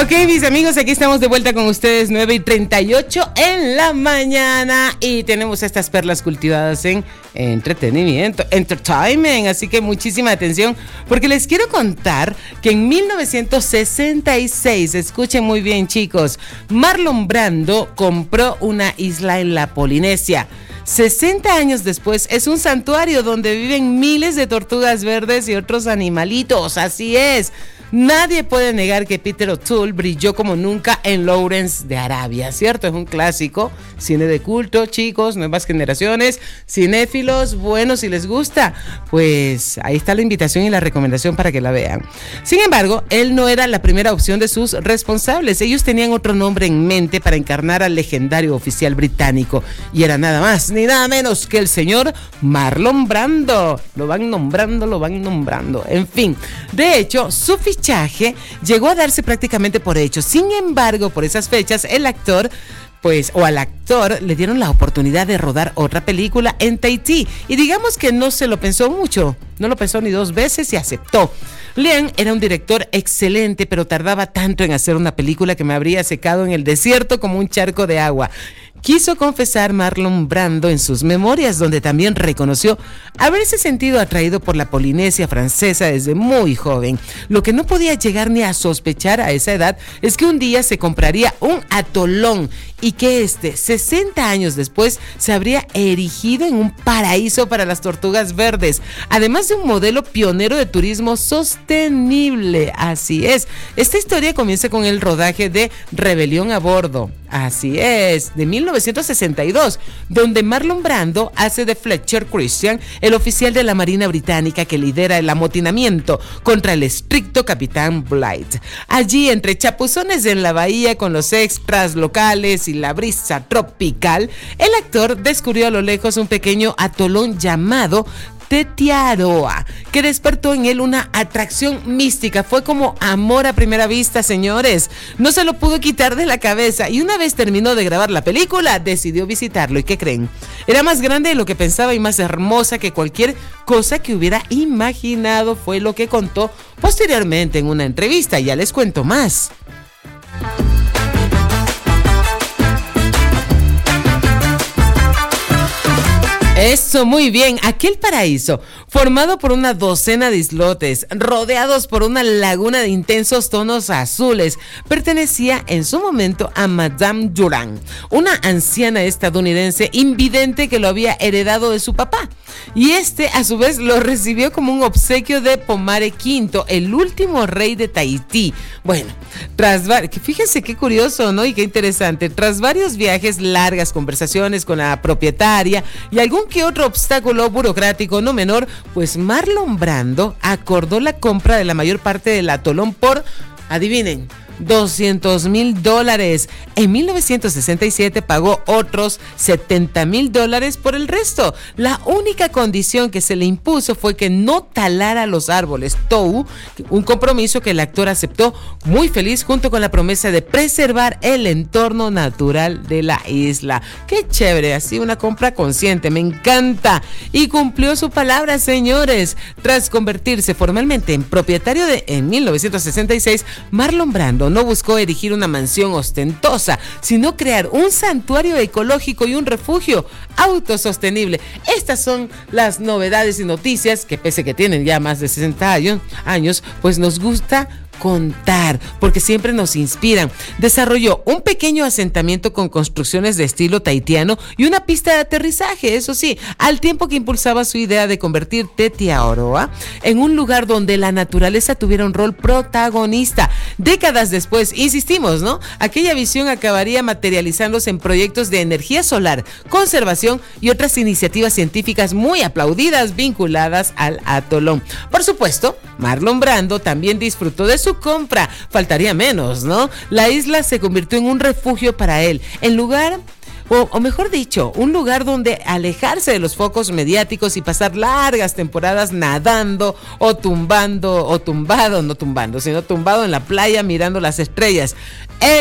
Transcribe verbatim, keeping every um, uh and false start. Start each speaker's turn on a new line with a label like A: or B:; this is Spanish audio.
A: Ok, mis amigos, aquí estamos de vuelta con ustedes, nueve y treinta y ocho en la mañana, y tenemos estas perlas cultivadas en entretenimiento, entertainment, así que muchísima atención, porque les quiero contar que en mil novecientos sesenta y seis, escuchen muy bien, chicos, Marlon Brando compró una isla en la Polinesia. sesenta años después es un santuario donde viven miles de tortugas verdes y otros animalitos, así es. Nadie puede negar que Peter O'Toole brilló como nunca en Lawrence de Arabia, ¿cierto? Es un clásico, cine de culto, chicos, nuevas generaciones, cinéfilos, bueno, si les gusta, pues ahí está la invitación y la recomendación para que la vean. Sin embargo, él no era la primera opción de sus responsables, ellos tenían otro nombre en mente para encarnar al legendario oficial británico, y era nada más ni nada menos que el señor Marlon Brando. Lo van nombrando, lo van nombrando, en fin. De hecho, su fichaje llegó a darse prácticamente por hecho. Sin embargo, por esas fechas, el actor, pues, o al actor le dieron la oportunidad de rodar otra película en Tahití, y digamos que no se lo pensó mucho, no lo pensó ni dos veces y aceptó. Liam era un director excelente, pero tardaba tanto en hacer una película que me habría secado en el desierto como un charco de agua. Quiso confesar Marlon Brando en sus memorias, donde también reconoció haberse sentido atraído por la Polinesia francesa desde muy joven. Lo que no podía llegar ni a sospechar a esa edad es que un día se compraría un atolón y que este, sesenta años después, se habría erigido en un paraíso para las tortugas verdes, además de un modelo pionero de turismo sostenible. Así es. Esta historia comienza con el rodaje de Rebelión a Bordo. Así es, de mil novecientos sesenta y dos, donde Marlon Brando hace de Fletcher Christian, el oficial de la Marina Británica que lidera el amotinamiento contra el estricto capitán Bligh. Allí, entre chapuzones en la bahía con los extras locales y la brisa tropical, el actor descubrió a lo lejos un pequeño atolón llamado Tetiaroa, que despertó en él una atracción mística. Fue como amor a primera vista, señores. No se lo pudo quitar de la cabeza, y una vez terminó de grabar la película, decidió visitarlo. ¿Y qué creen? Era más grande de lo que pensaba y más hermosa que cualquier cosa que hubiera imaginado, fue lo que contó posteriormente en una entrevista. Ya les cuento más. Eso, muy bien. Aquel paraíso, formado por una docena de islotes, rodeados por una laguna de intensos tonos azules, pertenecía en su momento a Madame Durand, una anciana estadounidense invidente que lo había heredado de su papá. Y este, a su vez, lo recibió como un obsequio de Pomare quinto, el último rey de Tahití. Bueno, tras fíjense qué curioso, ¿no? Y qué interesante. Tras varios viajes, largas conversaciones con la propietaria y algún que otro obstáculo burocrático no menor, pues Marlon Brando acordó la compra de la mayor parte del atolón por, adivinen, doscientos mil dólares. En mil novecientos sesenta y siete pagó otros setenta mil dólares por el resto. La única condición que se le impuso fue que no talara los árboles Tou, un compromiso que el actor aceptó muy feliz, junto con la promesa de preservar el entorno natural de la isla. Qué chévere, así una compra consciente, me encanta. Y cumplió su palabra, señores. Tras convertirse formalmente en propietario de en mil novecientos sesenta y seis, Marlon Brando no buscó erigir una mansión ostentosa, sino crear un santuario ecológico y un refugio autosostenible. Estas son las novedades y noticias que, pese que tienen ya más de sesenta años, pues nos gusta contar, porque siempre nos inspiran. Desarrolló un pequeño asentamiento con construcciones de estilo tahitiano y una pista de aterrizaje, eso sí, al tiempo que impulsaba su idea de convertir Tetiaroa en un lugar donde la naturaleza tuviera un rol protagonista. Décadas después, insistimos, ¿no? Aquella visión acabaría materializándose en proyectos de energía solar, conservación y otras iniciativas científicas muy aplaudidas vinculadas al atolón. Por supuesto, Marlon Brando también disfrutó de su compra, faltaría menos, ¿no? La isla se convirtió en un refugio para él, en lugar, o, o mejor dicho, un lugar donde alejarse de los focos mediáticos y pasar largas temporadas nadando o tumbando, o tumbado, no tumbando, sino tumbado en la playa mirando las estrellas.